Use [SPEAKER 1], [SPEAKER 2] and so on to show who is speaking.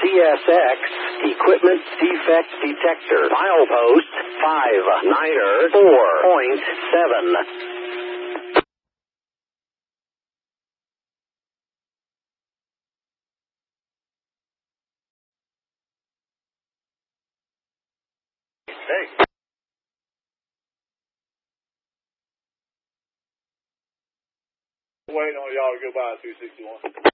[SPEAKER 1] CSX Equipment Defect Detector. Milepost 59er 4.7.
[SPEAKER 2] Hey. Waiting on y'all to go by 261.